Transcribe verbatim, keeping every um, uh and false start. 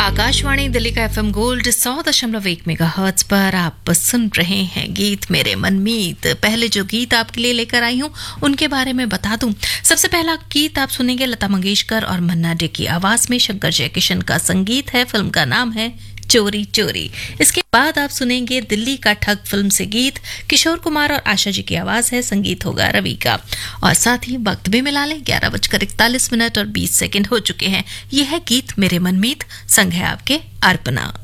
आकाशवाणी दिल्ली का FM gold सौ दशमलव एक मेगा हर्ट्ज पर आप सुन रहे हैं गीत मेरे मनमीत। पहले जो गीत आपके लिए लेकर आई हूं उनके बारे में बता दूं। सबसे पहला गीत आप सुनेंगे लता मंगेशकर और मन्ना डे की आवाज में, शंकर जयकिशन का संगीत है, फिल्म का नाम है चोरी चोरी। इसके बाद आप सुनेंगे दिल्ली का ठग फिल्म से गीत, किशोर कुमार और आशा जी की आवाज है, संगीत होगा रवि का। और साथ ही वक्त भी मिला लें, ग्यारह बजकर इकतालीस मिनट और बीस सेकंड हो चुके हैं। यह है गीत मेरे मनमीत, संग है आपके अर्पणा।